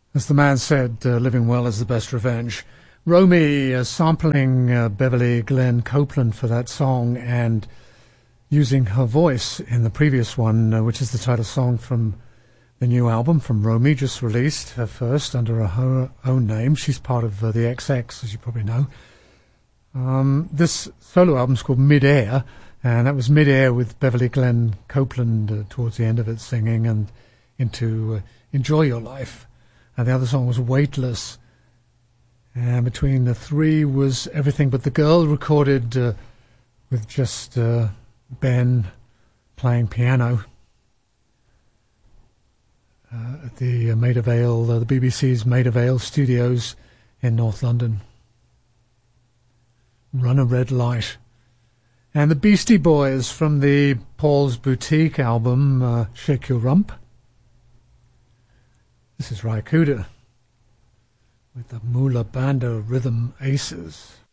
As the man said, living well is the best revenge. Romy sampling Beverly Glenn Copeland for that song and using her voice in the previous one, which is the title song from the new album from Romy, just released, her first under her own name. She's part of the XX, as you probably know. This solo album's called Mid-Air, and that was Mid-Air with Beverly Glenn Copeland towards the end of it singing and into Enjoy Your Life. And the other song was Weightless. And between the three was Everything But the Girl, recorded with just Ben playing piano at the Maida Vale, the BBC's Maida Vale studios in North London. Run a Red Light. And the Beastie Boys from the Paul's Boutique album, Shake Your Rump. This is Ry Cooder with the Moola Banda Rhythm Aces.